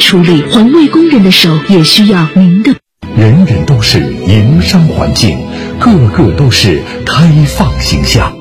处理，环卫工人的手也需要您的。 人人都是营商环境，个个都是开放形象。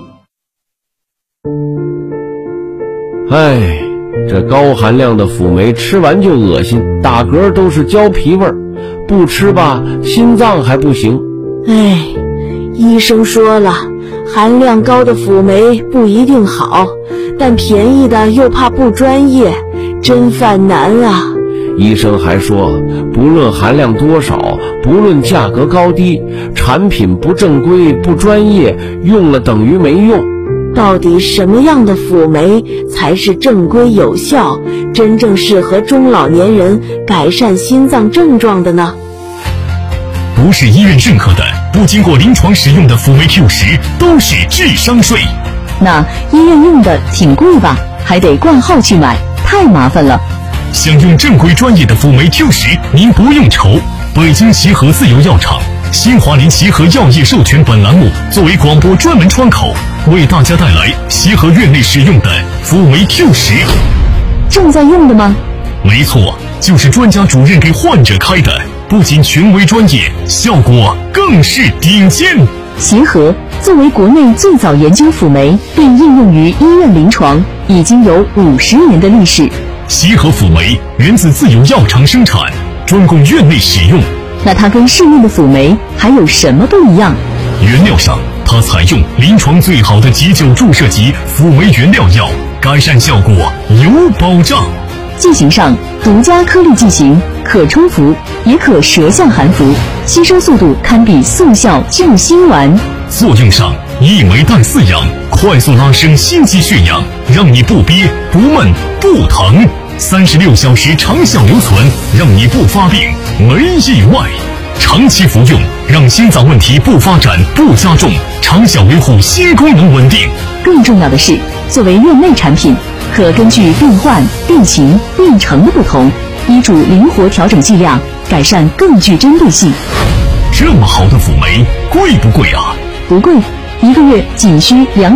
哎，这高含量的辅酶吃完就恶心，打嗝都是胶皮味儿，不吃吧心脏还不行。 哎，医生说了，含量高的辅酶不一定好，但便宜的又怕不专业，真犯难啊。 医生还说，不论含量多少，不论价格高低，产品不正规不专业，用了等于没用。 到底什么样的辅酶才是正规有效，真正适合中老年人改善心脏症状的呢？ 不是医院认可的，不经过临床使用的辅酶 Q10都是智商税。 那医院用的挺贵吧，还得挂号去买，太麻烦了。 想用正规专业的辅酶 Q10，您不用愁。北京协和自由药厂、新华林协和药业授权本栏目作为广播专门窗口，为大家带来协和院内使用的辅酶 Q10。 正在用的吗？ 没错，就是专家主任给患者开的，不仅权威专业，效果更是顶尖。 协和作为国内最早研究辅酶并应用于医院临床，已经有50年的历史。 协和辅酶源自自有药厂生产，专供院内使用。 那它跟市面的辅酶还有什么不一样？ 原料上，它采用临床最好的急救注射级辅酶原料药，改善效果有保障。 剂型上，独家颗粒剂型，可冲服，也可舌下含服，吸收速度堪比速效救心丸。 作用上，一酶带4氧，快速拉升心肌血氧，让你不憋不闷不疼，36小时长效留存，让你不发病没意外。长期服用，让心脏问题不发展不加重，长效维护心功能稳定。 更重要的是，作为院内产品，可根据病患、病情、病程的不同，医嘱灵活调整剂量，改善更具针对性。 这么好的辅酶，贵不贵啊？ 不贵，1个月仅需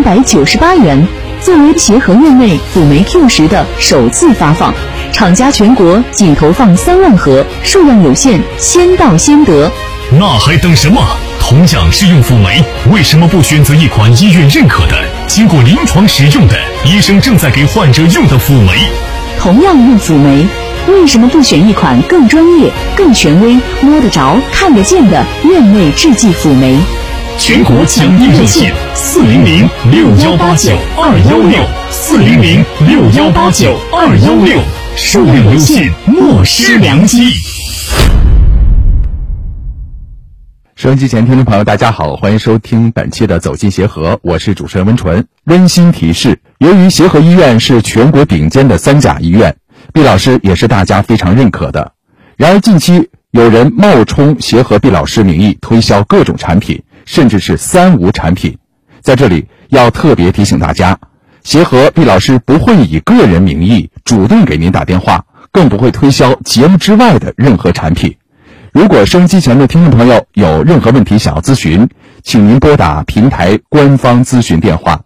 298元。作为协和院内辅酶 Q10的首次发放，厂家全国仅投放3万盒，数量有限，先到先得。 那还等什么？同样是用辅酶，为什么不选择一款医院认可的、经过临床使用的、医生正在给患者用的辅酶？ 同样用辅酶，为什么不选一款更专业、更权威、摸得着、看得见的院内制剂辅酶？ 全国抢医热线400-6189-216，400-6189-216，数量有限，莫失良机。 收音机前听众朋友大家好，欢迎收听本期的走进协和，我是主持人温纯。温馨提示，由于协和医院是全国顶尖的3甲医院，毕老师也是大家非常认可的。然而近期有人冒充协和毕老师名义推销各种产品，甚至是3无产品。在这里要特别提醒大家，协和毕老师不会以个人名义主动给您打电话，更不会推销节目之外的任何产品。如果收音机前的听众朋友有任何问题想要咨询，请您拨打平台官方咨询电话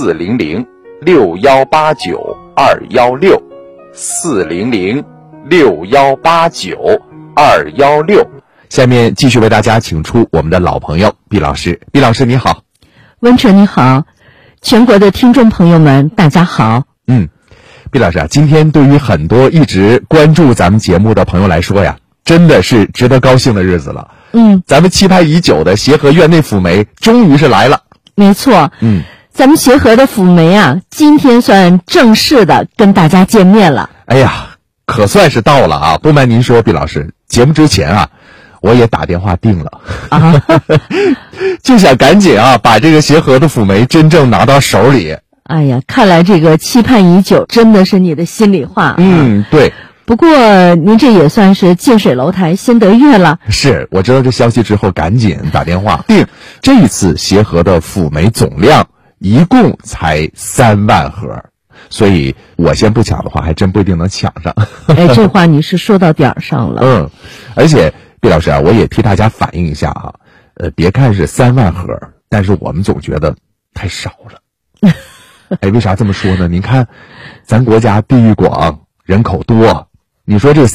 400-6189-216，400-6189-216。下面继续为大家请出我们的老朋友毕老师。毕老师你好。 温纯你好，全国的听众朋友们大家好。 毕老师啊，今天对于很多一直关注咱们节目的朋友来说呀，真的是值得高兴的日子了。咱们期盼已久的协和院内辅酶终于是来了。 没错，咱们协和的辅酶啊，今天算正式的跟大家见面了。 哎呀，可算是到了啊！不瞒您说，毕老师，节目之前啊，我也打电话订了啊，就想赶紧啊把这个协和的辅酶真正拿到手里。 哎呀，看来这个期盼已久真的是你的心里话。 对。 不过您这也算是近水楼台先得月了。 是，我知道这消息之后赶紧打电话订。这一次协和的辅酶总量一共才3万盒，所以我先不抢的话还真不一定能抢上。 这话你是说到点儿上了。 而且毕老师啊，我也替大家反映一下啊，别看是3万盒，但是我们总觉得太少了。为啥这么说呢？您看咱国家地域广，人口多，你说这